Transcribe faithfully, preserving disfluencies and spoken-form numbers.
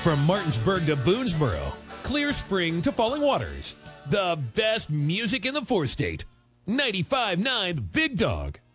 From Martinsburg to Boonesboro, Clear Spring to Falling Waters, the best music in the four-state. ninety-five point nine The Big Dog.